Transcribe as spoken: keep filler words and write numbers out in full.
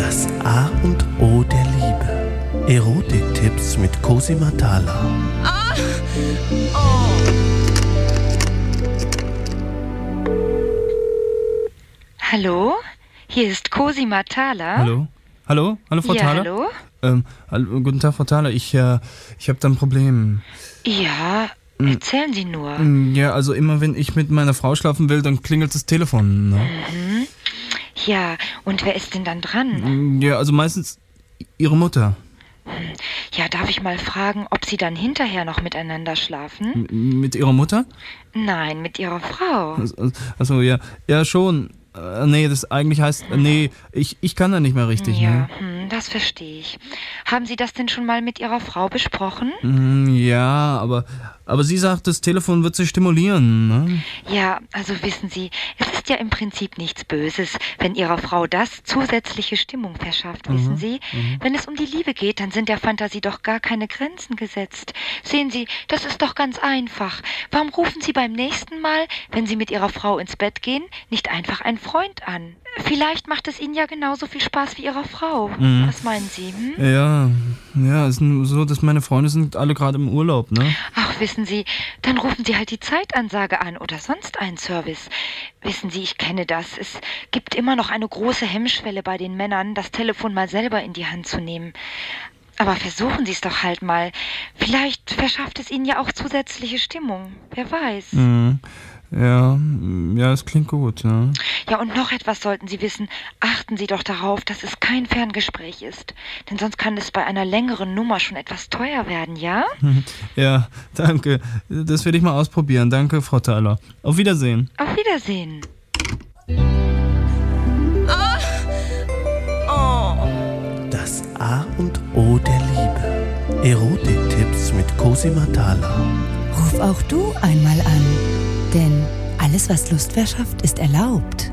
Das A und O der Liebe. Erotiktipps mit Cosima Thaler. Ah! Oh. Hallo, hier ist Cosima Thaler. Hallo? Hallo? Hallo, Frau ja, Thaler? hallo? Ähm, hallo, guten Tag, Frau Thaler. Ich, äh, ich habe da ein Problem. Ja, erzählen Sie nur. Ja, also immer wenn ich mit meiner Frau schlafen will, dann klingelt das Telefon. Ne? Mhm. Ja, und wer ist denn dann dran? Ja, also meistens ihre Mutter. Ja, darf ich mal fragen, ob Sie dann hinterher noch miteinander schlafen? M- Mit ihrer Mutter? Nein, mit Ihrer Frau. Also, also ja, ja schon. Äh, nee, das eigentlich heißt, äh, nee, ich, ich kann da nicht mehr richtig. Ja, Ne? hm, das verstehe ich. Haben Sie das denn schon mal mit Ihrer Frau besprochen? Mm, Ja, aber, aber sie sagt, das Telefon wird sie stimulieren. Ne? Ja, also wissen Sie, es ist ja im Prinzip nichts Böses, wenn Ihrer Frau das zusätzliche Stimmung verschafft, Mhm, wissen Sie? mhm. Wenn es um die Liebe geht, dann sind der Fantasie doch gar keine Grenzen gesetzt. Sehen Sie, das ist doch ganz einfach. Warum rufen Sie beim nächsten Mal, wenn Sie mit Ihrer Frau ins Bett gehen, nicht einfach einen Freund an? Vielleicht macht es Ihnen ja genauso viel Spaß wie Ihrer Frau. Mhm. Was meinen Sie, hm? Ja, ja, es ist nur so, dass meine Freunde sind alle gerade im Urlaub, ne? Ach, wissen Sie, dann rufen Sie halt die Zeitansage an oder sonst einen Service. Wissen Sie, ich kenne das. Es gibt immer noch eine große Hemmschwelle bei den Männern, das Telefon mal selber in die Hand zu nehmen. Aber versuchen Sie es doch halt mal. Vielleicht verschafft es Ihnen ja auch zusätzliche Stimmung. Wer weiß. Mhm. Ja, ja, es klingt gut, ne? Ja, und noch etwas sollten Sie wissen. Achten Sie doch darauf, dass es kein Ferngespräch ist. Denn sonst kann es bei einer längeren Nummer schon etwas teuer werden, ja? Ja, danke. Das werde ich mal ausprobieren. Danke, Frau Thaler. Auf Wiedersehen. Auf Wiedersehen. Ah! Oh. Das A und O der Liebe. Erotiktipps mit Cosima Thaler. Ruf auch du einmal an, denn alles, was Lust verschafft, ist erlaubt.